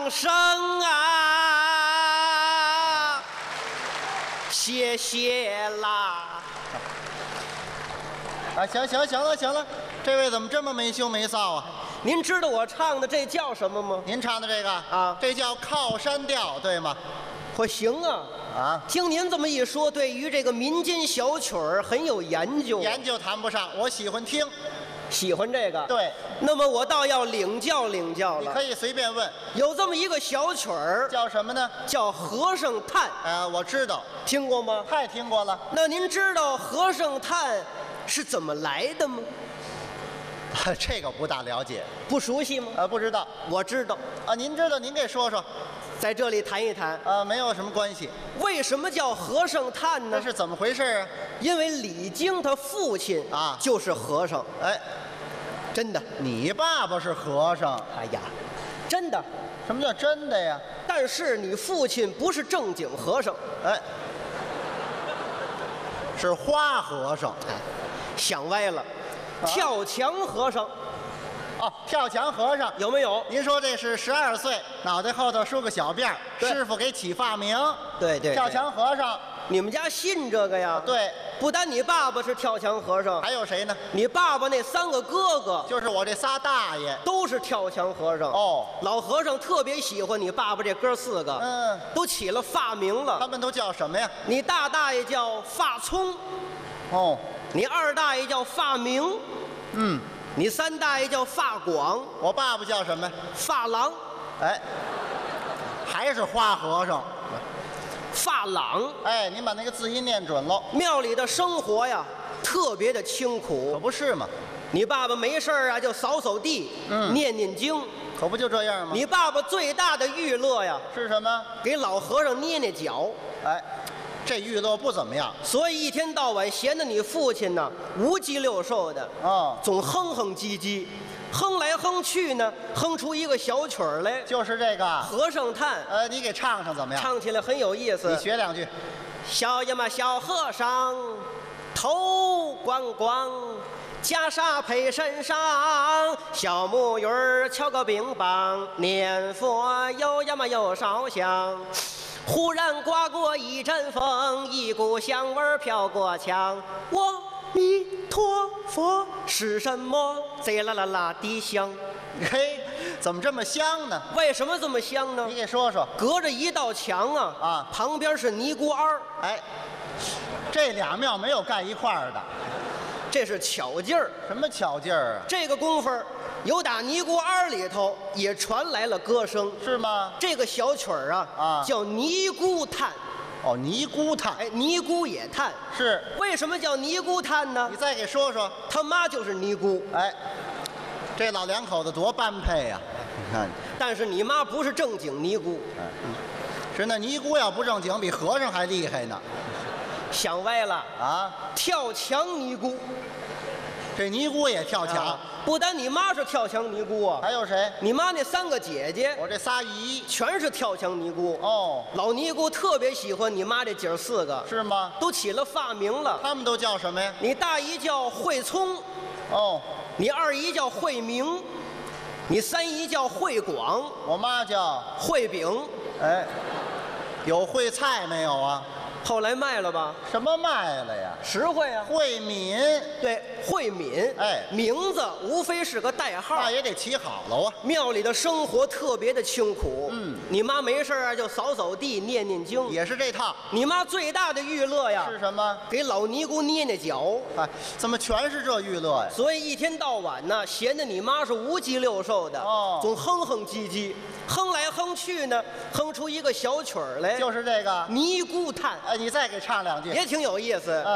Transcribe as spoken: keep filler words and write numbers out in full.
掌声啊！谢谢啦。 啊，行行行了行了，这位怎么这么没羞没臊啊？ 您知道我唱的这叫什么吗？ 您唱的这个啊， 这叫靠山调，对吗？ 我行啊。 啊， 听您这么一说，对于这个民间小曲儿很有研究。 研究谈不上，我喜欢听。 喜欢这个。 对， 那么我倒要领教领教了。 你可以随便问。 有这么一个小曲儿， 叫什么呢？ 叫《和尚叹》。 呃，我知道， 听过吗？ 太听过了。 那您知道《和尚叹》是怎么来的吗？ 这个不大了解。 不熟悉吗？ 呃，不知道。 我知道。 啊，您知道，您给说说。 在这里谈一谈。 呃，没有什么关系。 为什么叫和尚叹呢？ 这是怎么回事啊？ 因为李菁他父亲啊就是和尚。 哎， 真的。 你爸爸是和尚？ 哎呀，真的。 什么叫真的呀？ 但是你父亲不是正经和尚。 哎，是花和尚。 哎，想歪了。 啊、 跳墙和尚。 哦，跳墙和尚有没有？ 您说这是十二岁，脑袋后头梳个小辫儿，师傅给起发明。 对 对, 对。 跳墙和尚， 你们家信这个呀？ 对。 不单你爸爸是跳墙和尚， 还有谁呢？ 你爸爸那三个哥哥， 就是我这仨大爷， 都是跳墙和尚。 哦， 老和尚特别喜欢你爸爸这哥四个， 嗯， 都起了发名了。 他们都叫什么呀？ 你大大爷叫发聪， 哦， 你二大爷叫发明， 嗯。 你三大爷叫发广， 我爸爸叫什么？ 发郎。 哎，还是花和尚。 发朗。 哎，您把那个字音念准喽。 庙里的生活呀，特别的清苦。 可不是嘛。 你爸爸没事啊，就扫扫地， 嗯， 念念经。 可不就这样吗？ 你爸爸最大的娱乐呀， 是什么？ 给老和尚捏捏脚。 哎。这娱乐不怎么样， 所以一天到晚闲得你父亲呢无鸡六兽的， 哦， 总哼哼唧唧，哼来哼去呢，哼出一个小曲儿来， 就是这个和尚叹。 呃，你给唱唱怎么样？ 唱起来很有意思。 你学两句。 小呀嘛小和尚，头光光，袈裟配身上，小木鱼儿敲个冰棒，念佛有呀嘛有烧香。忽然刮过一阵风，一股香味儿飘过墙。阿弥陀佛是什么？贼啦啦啦的香。 嘿，怎么这么香呢？ 为什么这么香呢？ 你给说说。 隔着一道墙啊， 啊， 旁边是尼姑庵。 哎，这俩庙没有盖一块儿的， 这是巧劲儿。 什么巧劲儿啊？ 这个功夫有打尼姑庵里头也传来了歌声， 是吗？ 这个小曲儿啊， 啊， 叫尼姑叹。 哦，尼姑叹。 哎，尼姑也叹。 是。 为什么叫尼姑叹呢？ 你再给说说。 他妈就是尼姑。 哎，这老两口子多般配呀！你看。 但是你妈不是正经尼姑。 嗯，是那尼姑要不正经，比和尚还厉害呢。 想歪了啊！ 跳墙尼姑。 这尼姑也跳墙。啊， 不单你妈是跳墙尼姑啊， 还有谁？ 你妈那三个姐姐， 我这仨姨全是跳墙尼姑。 哦， 老尼姑特别喜欢你妈这姐儿四个， 是吗？ 都起了发名了。 他们都叫什么呀？ 你大姨叫慧聪， 哦， 你二姨叫慧明，你三姨叫慧广， 我妈叫慧炳。 哎，有烩菜没有啊？ 后来卖了吧？ 什么卖了呀？ 实惠啊！ 慧敏， 对，慧敏， 哎， 名字无非是个代号， 那也得起好了啊。 庙里的生活特别的清苦， 嗯， 你妈没事啊就扫扫地、念念经， 也是这套。 你妈最大的娱乐呀是什么？ 给老尼姑捏捏脚。 哎，怎么全是这娱乐呀？ 所以一天到晚呢，闲得你妈是无鸡六兽的， 哦， 总哼哼唧唧，哼来哼去呢，哼出一个小曲儿来， 就是这个尼姑叹。 哎，你再给唱两句， 也挺有意思。 嗯。